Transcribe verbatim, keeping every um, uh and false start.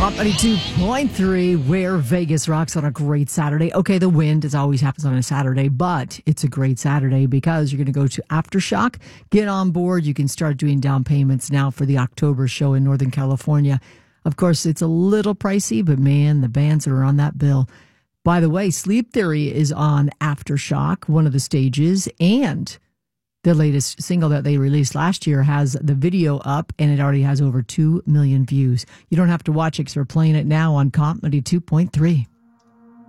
Pop ninety-two point three, where Vegas rocks on a great Saturday. Okay, the wind, as always happens on a Saturday, but it's a great Saturday because you're going to go to Aftershock. Get on board. You can start doing down payments now for the October show in Northern California. Of course, it's a little pricey, but man, the bands that are on that bill. By the way, Sleep Theory is on Aftershock, one of the stages, and the latest single that they released last year has the video up, and it already has over two million views. You don't have to watch it because we're playing it now on Comp ninety-two point three.